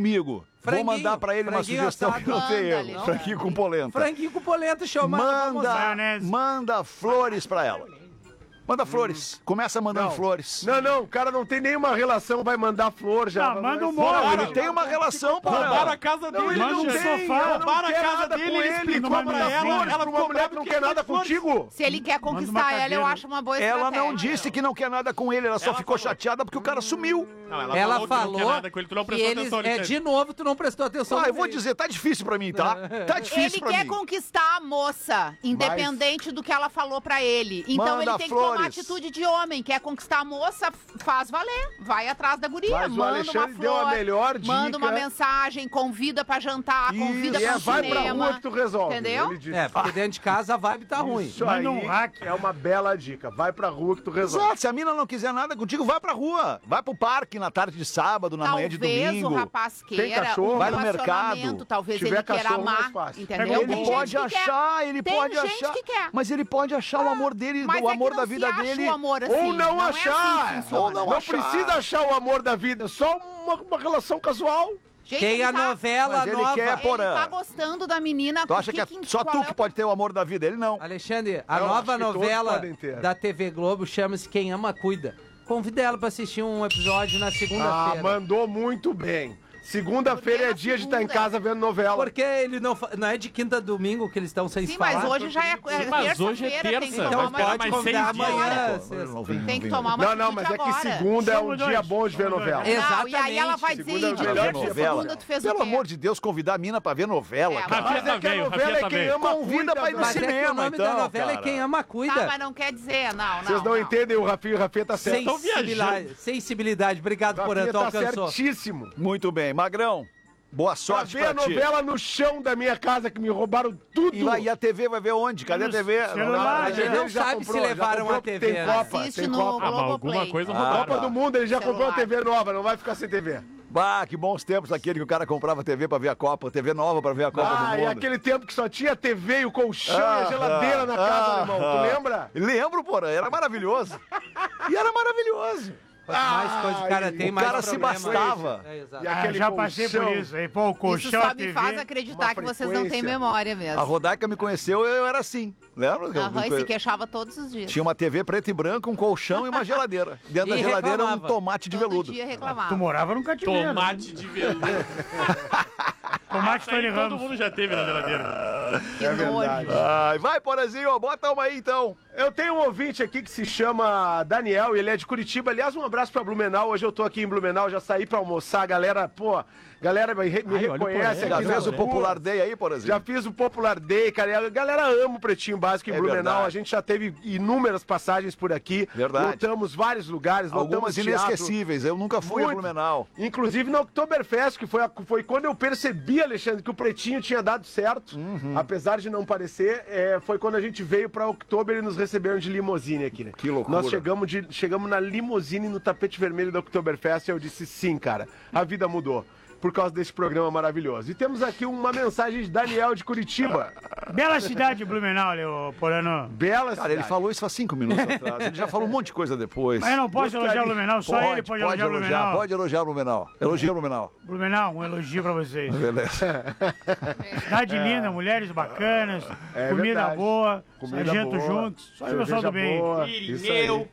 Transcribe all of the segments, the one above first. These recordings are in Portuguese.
comigo. Vou mandar pra ele uma sugestão que não tem erro. Franguinho com polenta. Franguinho com polenta, Manda flores pra ela. Manda flores. Começa mandando flores. Não, o cara não tem nenhuma relação, vai mandar flor já. Não, manda um móvel. Ele tem uma relação pra ela. Roubaram a casa dele. Ele não tem sofá. Roubaram a casa dele, ele explicou pra ela. Ela uma mulher que não quer nada contigo. Se ele quer conquistar ela, eu acho uma boa estratégia. Ela não disse que não quer nada com ele, ela só ficou chateada porque o cara sumiu. Não, ela falou que não quer nada com ele, tu não prestou atenção, de novo, tu não prestou atenção. Eu vou dizer, tá difícil pra mim, tá? Tá difícil pra mim. Ele quer conquistar a moça, independente do que ela falou pra ele. Então ele tem que tomar atitude de homem. Quer conquistar a moça, faz valer. Vai atrás da guria, Mas manda uma flor, deu a melhor dica. manda uma mensagem, convida pra jantar, convida pra vai cinema. pra rua que tu resolve. Entendeu? Porque dentro de casa a vibe tá ruim. Isso aí é uma bela dica. Vai pra rua que tu resolve. Exato, se a mina não quiser nada contigo, vai pra rua. Vai pro parque na tarde de sábado, na manhã de domingo. Talvez o rapaz queira vai no mercado. Talvez ele queira amar, entendeu? Ele pode achar, ele pode achar. Tem gente que quer. Mas ele pode achar o amor dele, o amor da vida dele. Ou não achar. Ou não precisa achar o amor da vida, só uma relação casual. Gente, tem a novela ele nova. Quer, ele tá gostando da menina. Tu acha que só tu que pode ter o amor da vida, ele não. Alexandre, a nova novela da TV Globo chama-se Quem Ama Cuida. Convida ela pra assistir um episódio na segunda-feira. Mandou muito bem. Segunda-feira é dia de estar em casa vendo novela. Porque ele não é de quinta a domingo que eles estão sem se falar. Sim, mas hoje já é mas hoje é terça. Então pode convidar amanhã. Tem que tomar uma Não, mas é que segunda é um dia bom de ver novela. Exatamente. E aí ela vai dizer, segunda tu fez o quê? Pelo amor de Deus, convidar a mina pra ver novela, cara. Mas é que a novela é quem ama convida pra ir no cinema, então. O nome da novela é Quem Ama Cuida. Tá, mas não quer dizer, não. Vocês não entendem, o Rafinha tá certo. Sensibilidade, obrigado por tu alcançou. Certíssimo. Muito bem, Magrão. Boa sorte pra ti. Ver a novela no chão da minha casa, que me roubaram tudo. E a TV vai ver onde? Cadê a TV? A gente não sabe se levaram a TV. Tem Copa, assiste no Globoplay. Alguma coisa Copa do Mundo, ele já comprou uma TV nova, não vai ficar sem TV. Que bons tempos aquele que o cara comprava TV pra ver a Copa, TV nova pra ver a Copa do Mundo. E aquele tempo que só tinha TV e o colchão e a geladeira na casa, irmão. Tu lembra? Lembro, porra, era maravilhoso. E era maravilhoso. Quanto mais coisa o cara tem, mais o cara se bastava. Já passei por isso. Aí, pô, o colchão, isso só me faz acreditar que vocês não têm memória mesmo. A Rodaica me conheceu, eu era assim. Lembra? E se queixava todos os dias. Tinha uma TV preto e branco, um colchão e uma geladeira. Dentro da geladeira um tomate de veludo. Todo dia reclamava. Tu morava num cativeiro. Tomate de veludo. Tomate Tony Ramos. Todo mundo já teve na geladeira. Que nojo. Vai, Porazinho, bota uma aí então. Eu tenho um ouvinte aqui que se chama Daniel, ele é de Curitiba. Aliás, um abraço pra Blumenau. Hoje eu tô aqui em Blumenau, já saí pra almoçar. Galera, galera me reconhece aqui. Já fez o Popular Day aí, por exemplo? Já fiz o Popular Day, cara. A galera ama o Pretinho Básico em Blumenau. Verdade. A gente já teve inúmeras passagens por aqui. Verdade. Lotamos vários lugares. Algumas inesquecíveis. Eu nunca fui a Blumenau. Inclusive no Oktoberfest, que foi quando eu percebi, Alexandre, que o Pretinho tinha dado certo. Apesar de não parecer, foi quando a gente veio pra Oktober e nos receberam de limousine aqui, né? Que loucura. Nós chegamos na limousine no tapete vermelho da Oktoberfest e eu disse sim, cara. A vida mudou. Por causa desse programa maravilhoso. E temos aqui uma mensagem de Daniel de Curitiba. Bela cidade, Blumenau, Leo Porano. Bela cidade. Cara, ele falou isso há 5 minutos atrás. Ele já falou um monte de coisa depois. Mas eu não posso elogiar Blumenau, só ele pode elogiar Blumenau. Pode elogiar Blumenau. Elogia Blumenau. Blumenau, um elogio pra vocês. Beleza. Cidade linda, mulheres bacanas, comida boa, sargento juntos, só o pessoal do bem. Irineu.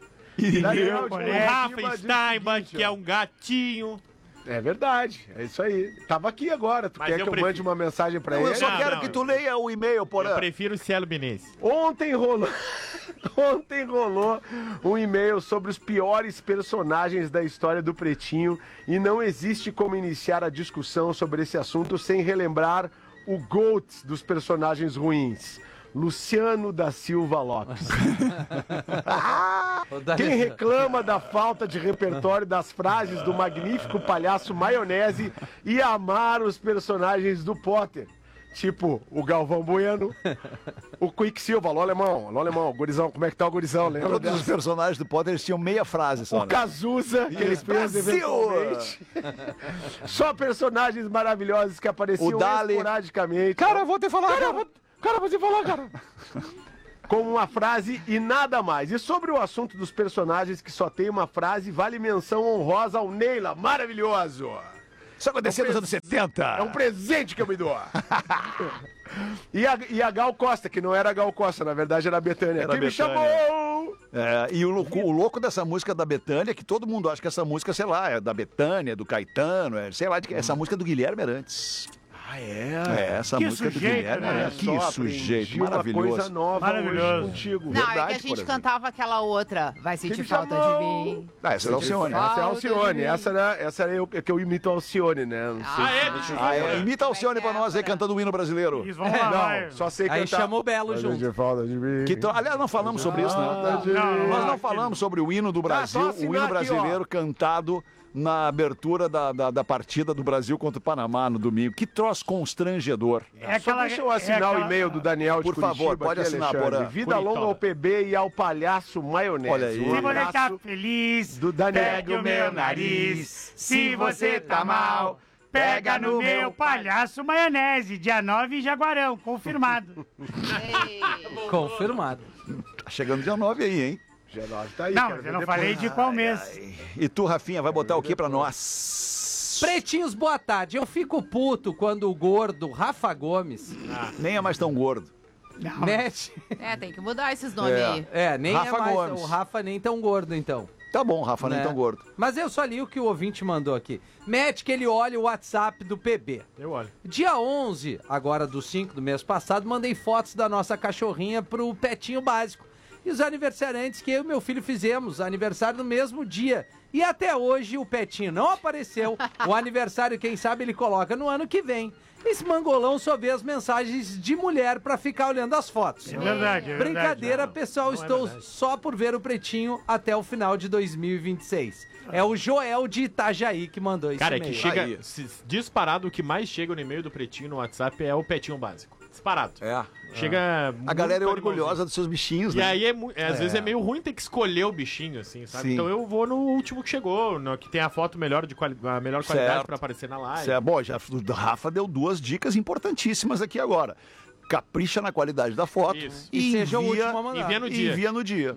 O Rafa Steinbach, que é um gatinho. É verdade, é isso aí. Tava aqui agora, tu quer que eu mande uma mensagem pra ele? Eu só quero que tu leia o e-mail, Porã. Eu prefiro o Cielo Benesse. Ontem rolou um e-mail sobre os piores personagens da história do Pretinho e não existe como iniciar a discussão sobre esse assunto sem relembrar o GOAT dos personagens ruins. Luciano da Silva Lopes. Quem reclama da falta de repertório das frases do magnífico palhaço Maionese e amar os personagens do Potter? Tipo, o Galvão Bueno, o Quicksilver, alô alemão, o gurizão, como é que tá o gurizão? Lembra Todos os personagens do Potter, eles tinham meia frase só, o Cazuza, que ele fez eventualmente. Só personagens maravilhosos que apareciam esporadicamente. Cara, eu vou te falar, Com uma frase e nada mais. E sobre o assunto dos personagens que só tem uma frase, vale menção honrosa ao Neila, maravilhoso. Isso acontecia nos anos 70. É um presente que eu me dou. E a Gal Costa, que não era a Gal Costa, na verdade era a Bethânia. Era a Me Bethânia. chamou! E o louco dessa música da Bethânia é que todo mundo acha que essa música, sei lá, é da Bethânia, do Caetano, sei lá, essa música é do Guilherme Arantes. Ah, é? Essa Que música sujeito, do Guilherme né? Arantes. Que sujeito, maravilhoso. Uma coisa nova Maravilhoso. hoje contigo. Não, Verdade, é que a por gente exemplo. cantava aquela outra. Vai sentir me falta chamou? de mim. Essa é o Alcione. Essa é a Alcione. de mim. Essa é eu que eu imito a Alcione, né? Não sei. Imita a Alcione pra nós aí cantando o hino brasileiro. Isso, vamos lá, vai. Não, só sei Aí cantar. chama o Belo junto. De falta de mim. Aliás, não falamos sobre isso, né? Não, Nós não aqui falamos sobre o hino do Brasil, só o assinar hino aqui, brasileiro cantado na abertura da partida do Brasil contra o Panamá no domingo. Que troço constrangedor. É aquela, Deixa eu assinar o e-mail do Daniel de Por favor, Curitiba pode aqui, assinar, Alexandre. Porã. Vida longa ao PB e ao palhaço maionese. Olha aí. Um Se você tá abraço feliz, do Daniel. pegue o meu nariz. Se você tá mal, pega no meu palhaço maionese. Dia 9 em Jaguarão, confirmado. Confirmado. Tá chegando dia 9 aí, hein? G9 tá aí, Não, quero mas ver eu não depois. falei de qual mês. E tu, Rafinha, vai botar o que pra nós? Pretinhos, boa tarde. Eu fico puto quando o gordo Rafa Gomes Nem é mais tão gordo. mete... Tem que mudar esses nomes aí. nem Rafa é mais Gomes. o Rafa nem tão gordo, então. Tá bom, Rafa, nem Né? tão gordo. Mas eu só li o que o ouvinte mandou aqui. Mete que ele olha o WhatsApp do PB. Eu olho. Dia 11, agora do 5 do mês passado, mandei fotos da nossa cachorrinha pro Petinho Básico. E os aniversariantes que eu e meu filho fizemos, aniversário no mesmo dia. E até hoje o Petinho não apareceu. O aniversário, quem sabe, ele coloca no ano que vem. Esse mangolão só vê as mensagens de mulher pra ficar olhando as fotos. É verdade, é verdade. Brincadeira, Não, pessoal, não é estou verdade. só por ver o Pretinho até o final de 2026. É o Joel de Itajaí que mandou isso. Cara, é que chega. Aí. Disparado, o que mais chega no e-mail do Pretinho no WhatsApp é o Petinho Básico. Disparado. Chega. A galera é muito orgulhosa animalzinho. dos seus bichinhos, E né? aí, às vezes é meio ruim ter que escolher o bichinho, assim, sabe? Sim. Então eu vou no último que chegou, no que tem a foto melhor a melhor qualidade Certo. pra aparecer na live. Isso é bom, o Rafa deu 2 dicas importantíssimas aqui agora. Capricha na qualidade da foto Isso. E seja o último a mandar. Envia no dia. envia no dia.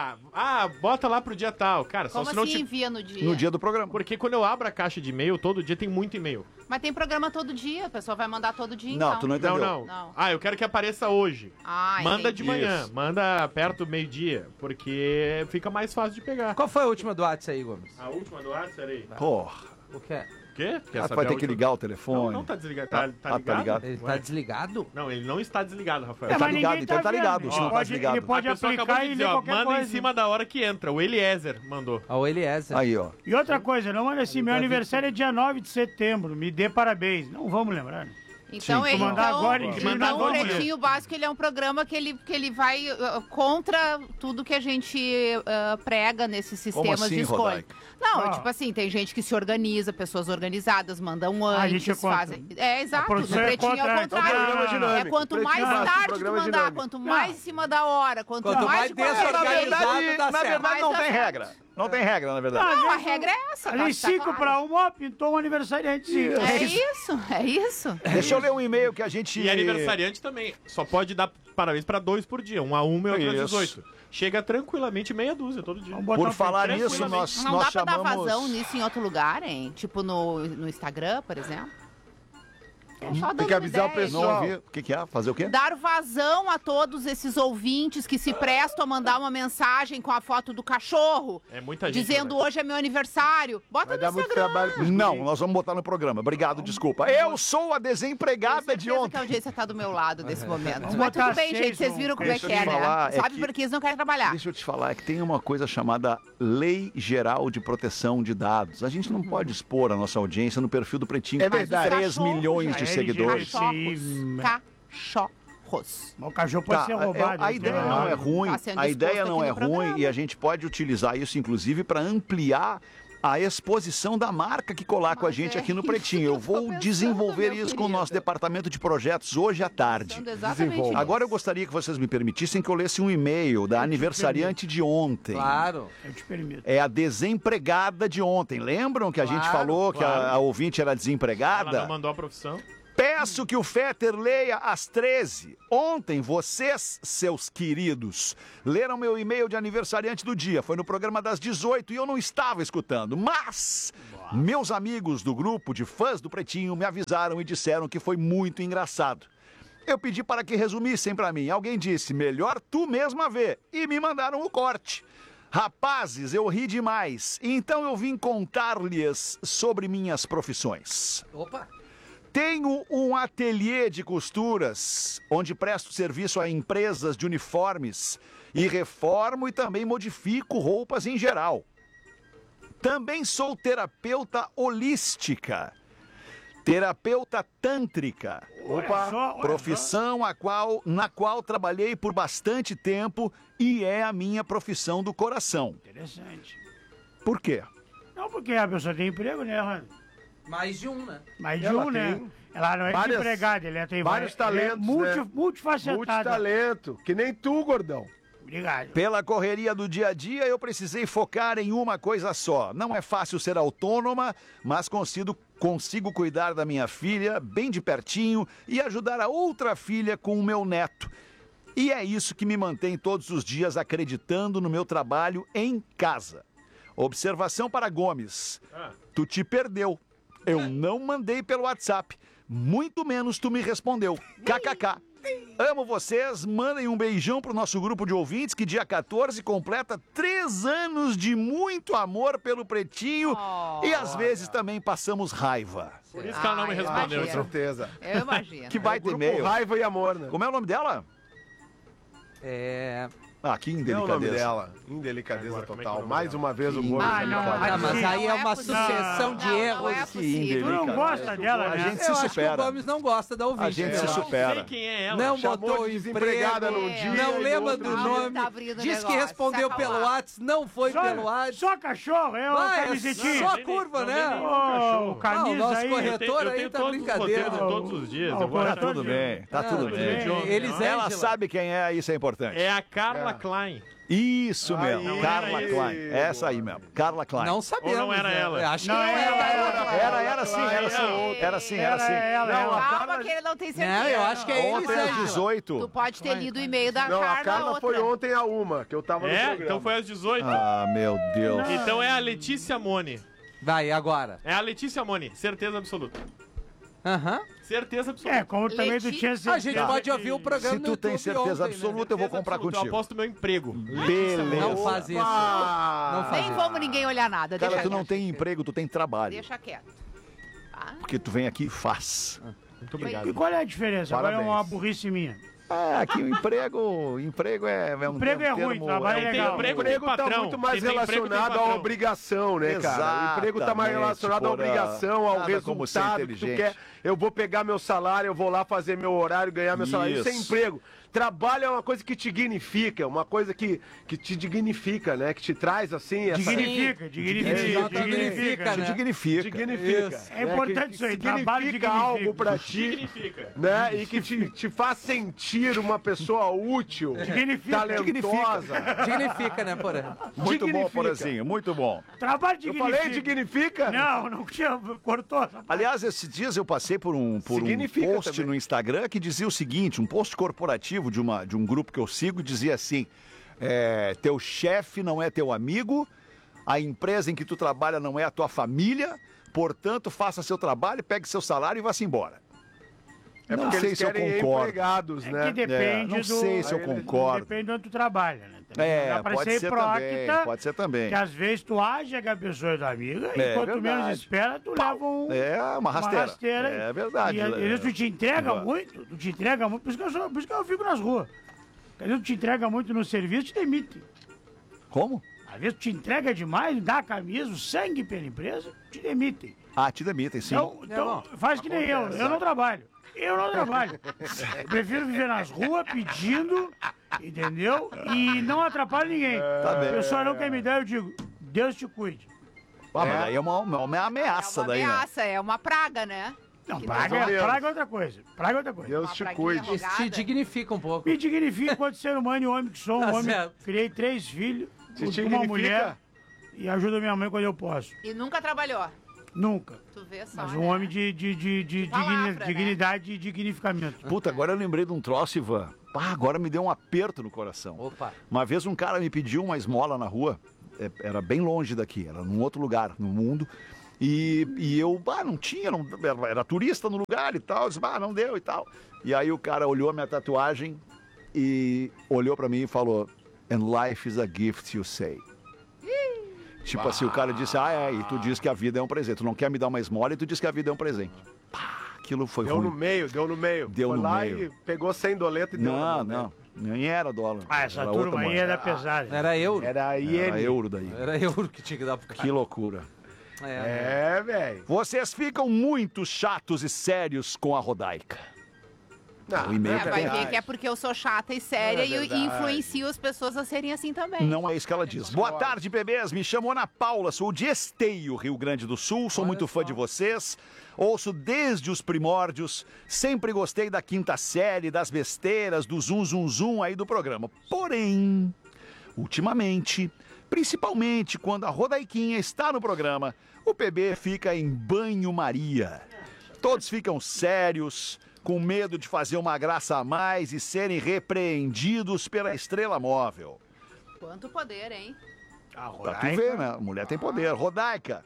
Bota lá pro dia tal. Cara, Como só se não assim te... envia no dia? No dia do programa. Porque quando eu abro a caixa de e-mail, todo dia tem muito e-mail. Mas tem programa todo dia, a pessoa vai mandar todo dia, Não, então. tu não entendeu. Não. Eu quero que apareça hoje. Manda entendi. de manhã, Isso. manda perto do meio-dia, porque fica mais fácil de pegar. Qual foi a última do WhatsApp aí, Gomes? A última do WhatsApp, peraí. Porra. O que é? O quê? Quer Ah, saber vai a ter que última? ligar o telefone. Não tá desligado. Tá ligado. Ele Ué? tá desligado? Não, ele não está desligado, Rafael. Tá mas ligado, ninguém então tá vendo. ligado, se não tá Pode- desligado. Ele pode A pessoa acabou aplicar de e dizer, ler ó, qualquer manda coisa. em cima da hora que entra. O Eliezer mandou. Ao Eliezer. Aí, ó. E outra coisa, não manda assim, meu aniversário é dia 9 de setembro, me dê parabéns. Não vamos lembrar, né? Então, Sim. ele, Mandar então, agora, então mandar o agora, Pretinho Básico, ele é um programa que ele vai contra tudo que a gente prega nesses sistemas assim, de escolha. Rodaica? Não, Ah. tipo assim, tem gente que se organiza, pessoas organizadas, mandam a gente é antes, contra. fazem... É, exato. A produção No é Pretinho contra, é o então, contrário. programa É dinâmico. quanto Pretinho mais Básico, tarde tu programa mandar, dinâmico. quanto mais em cima da hora, quanto Quanto mais mais de qualquer desorganizado, jeito. dá Na certo. verdade, não Mas tem dá regra. Não tem regra, na verdade. Não, a regra é essa. Ali tá 5 claro. para 1, ó, pintou um aniversariante. É isso, é isso. Deixa eu ler um e-mail que a gente... E aniversariante também. Só pode dar parabéns pra 2 por dia. Um a 1 e outro a Isso. 18. Chega tranquilamente meia dúzia todo dia. Vamos botar Por um falar feijão. nisso, nós Não dá pra dar chamamos... vazão nisso em outro lugar, hein? Tipo no Instagram, por exemplo. É só Tem dando que avisar o ideia. Não pessoal. ouvi. O que é? Fazer o quê? Dar vazão a todos esses ouvintes que se prestam a mandar uma mensagem com a foto do cachorro, É muita gente. dizendo né? hoje é meu aniversário. Bota Vai no dar muito Instagram. trabalho pros Não, guris. nós vamos botar no programa. Obrigado, desculpa. Eu sou a desempregada Tenho de certeza que a ontem. audiência tá do meu lado nesse momento. Vamos Mas botar tudo bem, 6 gente. Vocês no- viram como é Deixa que eu é, te né? falar, é Sabe que- porque eles não querem trabalhar. Deixa eu te falar, é que tem uma coisa chamada Lei Geral de Proteção de Dados. A gente não pode expor a nossa audiência no perfil do Pretinho. É que tem verdade. 3 Cachorro, milhões já de é seguidores. LGBT. Cachorros. O cachorro pode Tá, ser roubado. a ideia não é ruim, Tá sendo a ideia exposto não aqui é no programa. ruim e a gente pode utilizar isso, inclusive, para ampliar a exposição da marca que colar com a Mas gente é aqui no isso Pretinho. que Eu eu tô vou pensando, desenvolver meu isso com o nosso querido. departamento de projetos hoje à tarde. Pensando exatamente Desenvolva. Agora eu gostaria que vocês me permitissem que eu lesse um e-mail da aniversariante de ontem. Claro. Eu te permito. É a desempregada de ontem. Lembram que a gente Claro, falou que claro. a ouvinte era Ela desempregada? não mandou a profissão. Peço que o Fetter leia às 13. Ontem, vocês, seus queridos, leram meu e-mail de aniversariante do dia. Foi no programa das 18 e eu não estava escutando. Mas Meus amigos do grupo de fãs do Pretinho me avisaram e disseram que foi muito engraçado. Eu pedi para que resumissem para mim. Alguém disse, melhor tu mesma ver. E me mandaram o corte. Rapazes, eu ri demais. Então eu vim contar-lhes sobre minhas profissões. Opa! Tenho um ateliê de costuras, onde presto serviço a empresas de uniformes e reformo e também modifico roupas em geral. Também sou terapeuta holística, terapeuta tântrica, profissão na qual trabalhei por bastante tempo e é a minha profissão do coração. Interessante. Por quê? Não, porque a pessoa tem emprego, né, Rani? Mais de um, né? Mais de Ela um, né? tem Ela não é várias- desempregada, ela tem vários talentos, né? Multifacetada. Multitalento, que nem tu, gordão. Obrigado. Pela correria do dia a dia, eu precisei focar em uma coisa só. Não é fácil ser autônoma, mas consigo cuidar da minha filha bem de pertinho e ajudar a outra filha com o meu neto. E é isso que me mantém todos os dias acreditando no meu trabalho em casa. Observação para Gomes. Tu te perdeu. Eu não mandei pelo WhatsApp. Muito menos tu me respondeu. KKK. Amo vocês, mandem um beijão pro nosso grupo de ouvintes que dia 14 completa 3 anos de muito amor pelo Pretinho e às vezes também passamos raiva. Por isso que ela não me respondeu. Com certeza. Eu imagino. Que baita Grupo e-mail. Raiva e Amor, né? Como é o nome dela? É... Ah, que É o nome indelicadeza. dela. Indelicadeza Agora, como é que é o total. nome Mais dela? uma vez o Gomes. Ah, ali não, fora. Ah, mas Não aí é é uma possível. sucessão de Não, erros. não é Que possível. Tu não gosta dela, A né? gente se Eu acho que o supera. Gomes não gosta da ouvinte. A gente né? se Eu não supera. sei quem é ela. Não Chamou botou de desempregada emprego, num dia não e lembra no do outro dia nome, tá abrindo diz que negócio, respondeu se pelo acalmar. WhatsApp, não foi pelo WhatsApp. Só cachorro, é o Vai, é camisetinho. só curva, Não né? tem nenhum Ô, cachorro. camisa Ah, o nosso aí. corretor Eu aí tenho tá todos os brincadeira. roteiros de todos os dias. Não, Eu vou tá Tá achar. tudo bem, tá tudo tudo bem. bem. Elisângela. Ela sabe quem é, isso é importante. É a Carla Klein. Isso Aí, mesmo, não Carla era Klein. isso. Essa aí mesmo, Carla Klein. Não sabemos. Ou não era né? ela? Eu Acho que Não, não era. Era sim, era sim. Era sim, era sim. Calma que ele não tem certeza. Não, eu acho que é Ontem às Elisângela. 18. Tu pode ter lido o e-mail da Não, a Carla, Carla outra. foi ontem a uma, que eu tava no É? programa. Então foi às 18. Ah, meu Deus. Então é a Letícia Mone. Vai, agora. É a Letícia Mone. Certeza absoluta. Aham. Certeza absoluta. É, como também tu tinha certeza. A gente pode ouvir o programa Se no tu tem YouTube certeza ontem, né? absoluta, eu vou comprar absoluta. Eu contigo. aposto meu emprego. Beleza. Não faz isso. Não faz Nem isso. vamos ninguém olhar nada. Cara, Deixa tu não quieto. tem emprego, tu tem trabalho. Deixa quieto. Tá? Porque tu vem aqui e faz. Muito E obrigado. qual é a diferença? Agora é uma Parabéns. burrice minha. É, aqui o emprego é um Emprego é termo- ruim, trabalho é Quem tem legal. O emprego emprego tem tá patrão. muito mais Quem tem emprego tem relacionado à patrão. obrigação, né, cara? O emprego tá mais Exatamente, relacionado à Porã. obrigação, ao Nada como ser resultado que tu inteligente. quer. Eu vou pegar meu salário, eu vou lá fazer meu horário, ganhar meu salário. Isso é Isso. emprego. Trabalho é uma coisa que te dignifica, uma coisa que te dignifica, né? Que te traz, assim, essa... Dignifica, dignifica, Dignifica, dignifica. né? Significa. Dignifica. Isso. É importante isso aí, trabalho Significa dignifica. algo pra ti, Significa. né? E que te faz sentir uma pessoa útil, Dignifica. talentosa. Dignifica, né, Porã? Muito bom, Dignifica. Porazinho, muito bom. Trabalho Eu dignifica. falei dignifica? Não tinha, cortou essa parte. Aliás, esses dias eu passei por um Significa post também. no Instagram que dizia o seguinte, um post corporativo de um grupo que eu sigo, dizia assim, teu chefe não é teu amigo, a empresa em que tu trabalha não é a tua família, portanto, faça seu trabalho, pegue seu salário e vá-se embora. É Não porque sei eles se eu querem concordo. empregados, É né? que depende não do... sei se eu Aí eles- concordo. Depende de onde tu trabalha, né? Também não dá pra Pode ser ser também, hipócrita, pode ser também. que às vezes tu acha que a pessoa é tua amiga e É quanto menos verdade. espera, tu leva Uma rasteira. É verdade. E às vezes tu te entrega Ivan. muito, por isso que eu fico nas ruas. Às vezes tu te entrega muito no serviço, te demite. Como? Às vezes tu te entrega demais, dá a camisa, o sangue pela empresa, te demitem. Ah, te demitem, sim. Então faz que nem eu não trabalho. Eu não trabalho. Eu prefiro viver nas ruas pedindo, entendeu? E não atrapalho ninguém. Tá bem. A pessoa não quer me dar, eu digo, Deus te cuide. Ah, mas aí é uma ameaça É uma daí, né? ameaça, é uma praga, né? Não, Que praga mais ou menos. é outra coisa. Praga é outra coisa. Deus Uma te praguinha cuide. Isso te rogada. dignifica um pouco. Me dignifica enquanto ser humano e homem que sou. Tá Um homem, certo. criei 3 filhos, Se com dignifica? uma mulher e ajudo minha mãe quando eu posso. E nunca trabalhou. Nunca. Tu vê só, Mas né? um homem de palavra, né? dignidade e dignificamento. Puta, agora eu lembrei de um troço, Ivan. Pá, agora me deu um aperto no coração. Opa. Uma vez um cara me pediu uma esmola na rua, era bem longe daqui, era num outro lugar no mundo, E eu, não tinha, era turista no lugar e tal, eu disse, não deu e tal. E aí o cara olhou a minha tatuagem e olhou pra mim e falou, and life is a gift, you say. Tipo assim, o cara disse, e tu diz que a vida é um presente, tu não quer me dar uma esmola e tu diz que a vida é um presente. Aquilo foi Deu ruim. no meio. Deu Foi no lá meio. E pegou 100 doleta e deu no meio. Não, nem era dólar. Essa Era turma outra aí moeda. era pesada. Era euro. Era iene. Era euro daí. Era euro que tinha que dar pro cara. Que loucura. Velho. Vocês ficam muito chatos e sérios com a Rodaica. Não, O e-mail Vai ver que é porque eu sou chata e séria É e verdade. influencio as pessoas a serem assim também. Não é isso que ela diz. Boa tarde, bebês. Me chamo Ana Paula, sou de Esteio, Rio Grande do Sul. Sou muito fã de vocês. Ouço desde os primórdios. Sempre gostei da quinta série, das besteiras, do zum zum zum aí do programa. Porém, ultimamente, principalmente quando a Rodaiquinha está no programa, o PB fica em banho-maria. Todos ficam sérios, com medo de fazer uma graça a mais e serem repreendidos pela estrela móvel. Quanto poder, hein? Pra tu ver, né? A mulher tem poder. Rodaica.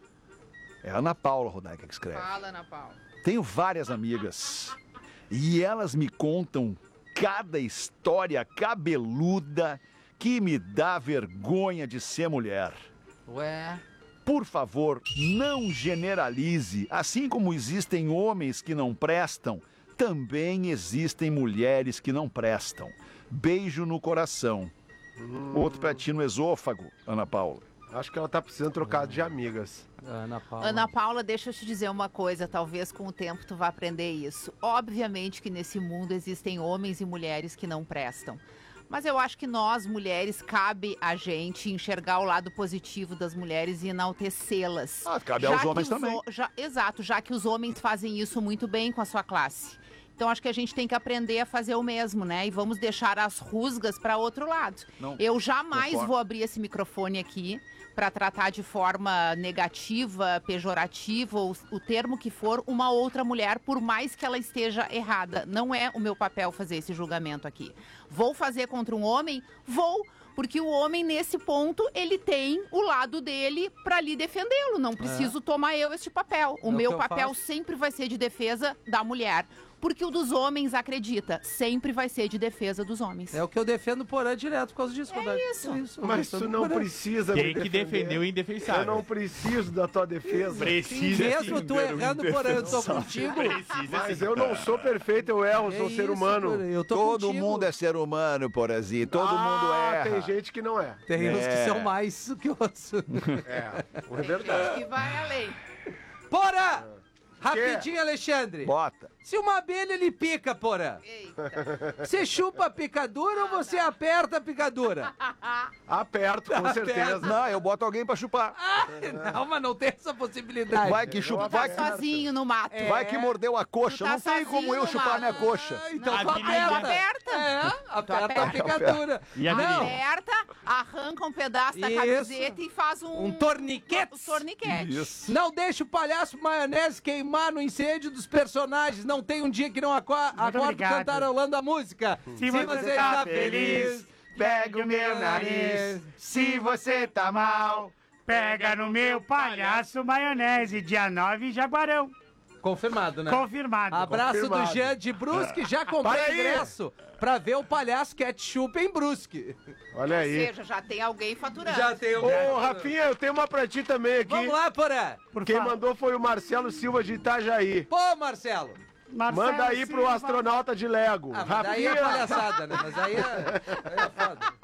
É a Ana Paula Rodaica que escreve. Fala, Ana Paula. Tenho várias amigas e elas me contam cada história cabeluda que me dá vergonha de ser mulher. Ué. Por favor, não generalize. Assim como existem homens que não prestam, também existem mulheres que não prestam. Beijo no coração. Outro pra ti no esôfago, Ana Paula. Acho que ela tá precisando trocar de amigas. Ana Paula. Ana Paula, deixa eu te dizer uma coisa, talvez com o tempo tu vá aprender isso. Obviamente que nesse mundo existem homens e mulheres que não prestam. Mas eu acho que nós, mulheres, cabe a gente enxergar o lado positivo das mulheres e enaltecê-las. Cabe aos homens também. Exato, já que os homens fazem isso muito bem com a sua classe. Então acho que a gente tem que aprender a fazer o mesmo, né? E vamos deixar as rusgas para outro lado. Não, eu jamais concordo. vou abrir esse microfone aqui para tratar de forma negativa, pejorativa, ou o termo que for, uma outra mulher, por mais que ela esteja errada. Não é o meu papel fazer esse julgamento aqui. Vou fazer contra um homem? Vou, porque o homem, nesse ponto, ele tem o lado dele para lhe defendê-lo. Não preciso tomar eu este papel. O meu papel sempre vai ser de defesa da mulher. Porque o dos homens, acredita, sempre vai ser de defesa dos homens. É o que eu defendo Porã direto por causa disso. Isso. Mas tu não precisa me Tem que defender o Eu indefensável. não preciso da tua defesa. Precisa Mesmo sim, tu ver o errando Porã, eu tô contigo. Precisa Mas sim. eu não sou perfeito, eu erro, sou ser humano. Porã, eu tô Todo contigo. mundo é ser humano, Porazinho. Todo mundo erra. Tem gente que não é. Tem uns que É. são mais do que outros. É verdade. Que vai além. Porã! Rapidinho, Alexandre. Bota. Se uma abelha lhe pica, Porã, Eita. você chupa a picadura ou você aperta a picadura? Aperto, com certeza. Não, eu boto alguém pra chupar. Não, mas não tem essa possibilidade. Vai que chupa, vai Tá que, sozinho no mato. vai que mordeu a coxa. Tu tá Não tem como sozinho eu no chupar mato. minha coxa. Então tu Habilidade. aperta. Aperta a picadura. E a Não, Aperta, arranca um pedaço da Isso. camiseta e faz um torniquete. torniquete. Não deixa o palhaço maionese queimar no incêndio dos personagens. Não tem um dia que não acorda obrigado. cantarolando a música. Se você tá feliz, pega o meu nariz. Se você tá mal, pega no meu palhaço maionese, dia 9 em Jaguarão. Confirmado, né? Confirmado. Abraço Confirmado. do Jean de Brusque. Já comprei Para aí. ingresso pra ver o palhaço ketchup em Brusque. Olha Ou aí. seja, já tem alguém faturando. Já tem o... Ô, Rafinha, eu tenho uma pra ti também aqui. Vamos lá, Porã. Por Quem favor. mandou foi o Marcelo Silva de Itajaí. Pô, Marcelo. Marcelo Manda aí pro Silva. astronauta de Lego. Ah, mas daí é Rafinha, palhaçada, né? Mas aí é foda.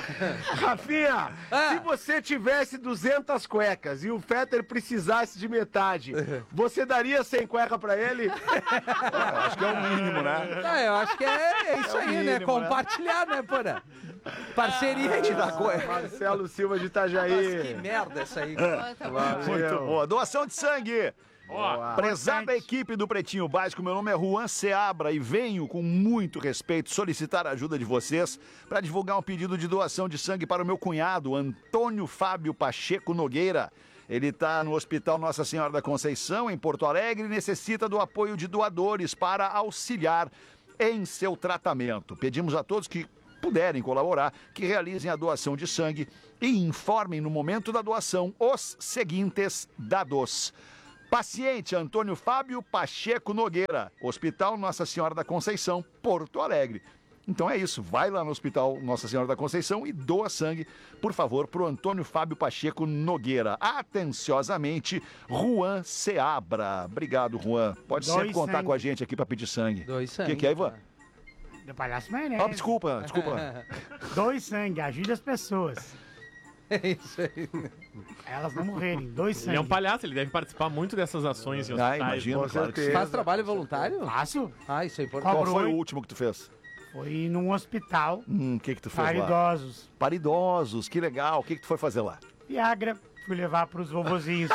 Rafinha, Ah. se você tivesse 200 cuecas e o Fetter precisasse de metade, você daria 100 cueca pra ele? Acho que é o mínimo, né? Ah, eu acho que é isso aí, né? mínimo, Compartilhar, né, Porã? Parceria de dar coisa. Marcelo Silva de Mas Itajaí. que merda essa aí. Muito boa. Doação de sangue. Ó, Prezada importante. equipe do Pretinho Básico, meu nome é Juan Seabra e venho com muito respeito solicitar a ajuda de vocês para divulgar um pedido de doação de sangue para o meu cunhado, Antônio Fábio Pacheco Nogueira. Ele está no Hospital Nossa Senhora da Conceição, em Porto Alegre, e necessita do apoio de doadores para auxiliar em seu tratamento. Pedimos a todos que, puderem colaborar, que realizem a doação de sangue e informem no momento da doação os seguintes dados. Paciente Antônio Fábio Pacheco Nogueira, Hospital Nossa Senhora da Conceição, Porto Alegre. Então é isso, vai lá no Hospital Nossa Senhora da Conceição e doa sangue, por favor, pro Antônio Fábio Pacheco Nogueira. Atenciosamente, Juan Seabra. Obrigado, Juan. Pode sempre contar com a gente aqui para pedir sangue. Dois sangue. O que é, Ivan? Do Palhaço Maionese. Desculpa. Dois sangue, ajude as pessoas. É isso aí. Elas não morrerem, dois sangue. Ele é um palhaço, ele deve participar muito dessas ações em hospitais. Imagino, claro que sim. Faz trabalho voluntário? Faço. Isso é importante. Qual foi o último que tu fez? Foi num hospital O que tu fez para lá? idosos. Para idosos, que legal. O que tu foi fazer lá? Viagra, fui levar pros vovozinhos.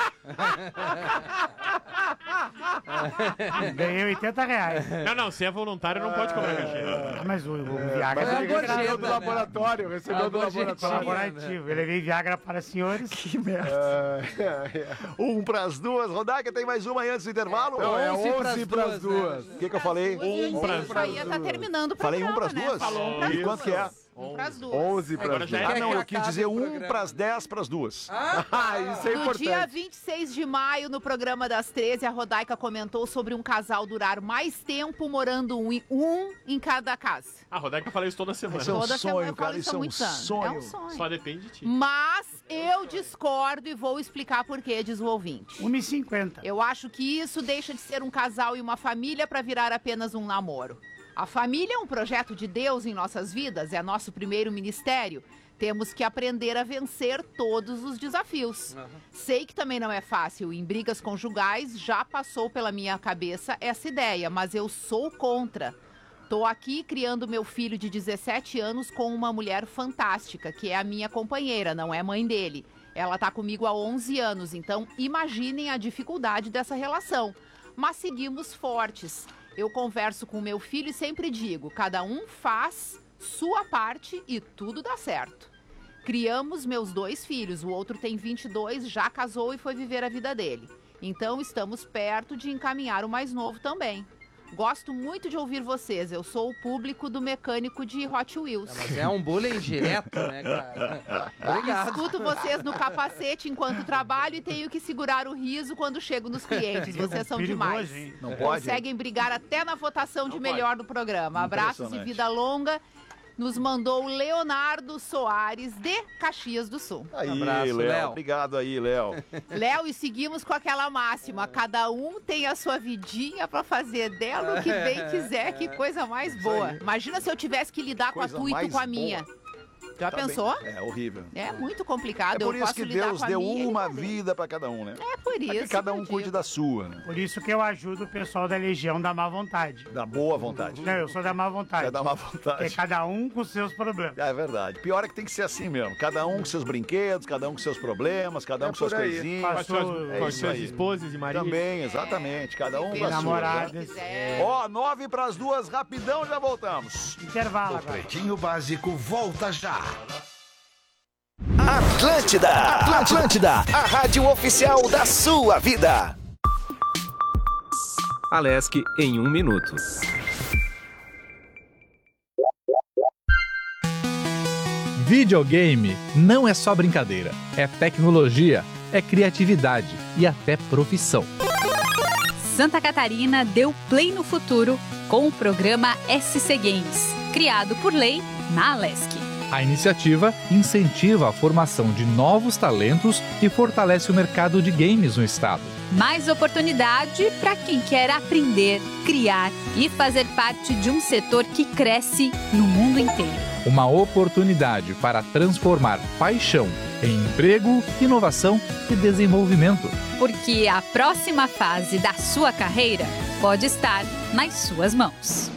Ganhei R$80. Não, se é voluntário não pode cobrar cachê. Mas o Viagra... Mas ele recebeu gorjeta, do né? laboratório, recebeu do laboratório. Colaborativo. Eu levei Viagra para senhores. Que merda. 1 para as 2. Rodaica, tem mais uma aí antes do intervalo? Não, é 11 para as né? duas. O que eu falei? Isso aí tá terminando o Falei programa, 1 para as né? 2? Falou 1 pras E quanto que é? 1 pras 2. 11 para Agora as já duas. é Não, eu quis acabe dizer o 1 programa. para as 10 para as 2. Isso é No dia importante. 26 de maio, no programa das 13, a Rodaica comentou sobre um casal durar mais tempo morando um em cada casa. A Rodaica fala isso toda semana. Isso é um Toda semana sonho, eu falo cara, isso isso há é um muitos anos. sonho. É um sonho. Só depende de ti. Mas eu discordo e vou explicar por quê, diz o ouvinte. 1,50. Eu acho que isso deixa de ser um casal e uma família para virar apenas um namoro. A família é um projeto de Deus em nossas vidas, é nosso primeiro ministério. Temos que aprender a vencer todos os desafios. Sei que também não é fácil. Em brigas conjugais já passou pela minha cabeça essa ideia, mas eu sou contra. Tô aqui criando meu filho de 17 anos com uma mulher fantástica, que é a minha companheira, não é mãe dele. Ela tá comigo há 11 anos, então imaginem a dificuldade dessa relação. Mas seguimos fortes. Eu converso com meu filho e sempre digo, cada um faz sua parte e tudo dá certo. Criamos meus 2 filhos, o outro tem 22, já casou e foi viver a vida dele. Então estamos perto de encaminhar o mais novo também. Gosto muito de ouvir vocês, eu sou o público do mecânico de Hot Wheels. Mas é um bullying direto, né, cara? Obrigado. Escuto vocês no capacete enquanto trabalho e tenho que segurar o riso quando chego nos clientes. Vocês são Perigoso, demais. hein? Não pode? Conseguem brigar até na votação de melhor do programa. Abraços e Impressionante. vida longa. Nos mandou o Leonardo Soares, de Caxias do Sul. Aí, Abraço, Léo. Léo. Obrigado aí, Léo. Léo, e seguimos com aquela máxima. Cada um tem a sua vidinha pra fazer dela o que bem quiser. Que coisa mais boa. Imagina se eu tivesse que lidar com a Coisa tua e tu mais com a minha. boa. Já Tá pensou? bem. É horrível. É muito complicado. É por eu isso posso que lidar Deus com a deu minha e uma ele fazer. vida para cada um, né? É por Pra isso. que cada que um eu cuide digo. da sua, né? Por isso que eu ajudo o pessoal da Legião da Má Vontade. Da boa vontade. Não, eu sou da Má Vontade. Quer dar uma É vontade. cada um com seus problemas. É verdade. Pior é que tem que ser assim mesmo. Cada um com seus brinquedos, cada um com seus problemas, cada um com suas por aí. coisinhas. Com as suas, Passou- com as isso suas aí. esposas e maridos. Também, exatamente. Cada um com Tem a sua. namoradas. Quiser. Ó, 9 para as 2, rapidão, já voltamos. Intervalo agora. Pretinho Básico volta já. Atlântida, a rádio oficial da sua vida. Alesc em 1 minuto. Videogame não é só brincadeira, é tecnologia, é criatividade e até profissão. Santa Catarina deu play no futuro com o programa SC Games, criado por lei na Alesc. A iniciativa incentiva a formação de novos talentos e fortalece o mercado de games no estado. Mais oportunidade para quem quer aprender, criar e fazer parte de um setor que cresce no mundo inteiro. Uma oportunidade para transformar paixão em emprego, inovação e desenvolvimento. Porque a próxima fase da sua carreira pode estar nas suas mãos.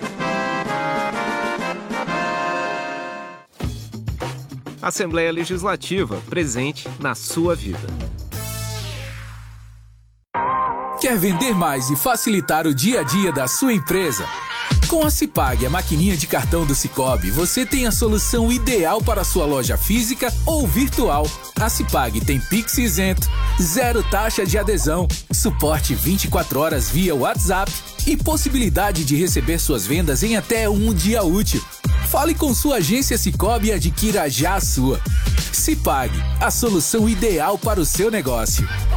Assembleia Legislativa, presente na sua vida. Quer vender mais e facilitar o dia a dia da sua empresa? Com a Cipag, a maquininha de cartão do Cicobi, você tem a solução ideal para a sua loja física ou virtual. A Cipag tem Pix isento, 0 taxa de adesão, suporte 24 horas via WhatsApp e possibilidade de receber suas vendas em até um dia útil. Fale com sua agência Sicoob e adquira já a sua. Cipag, a solução ideal para o seu negócio.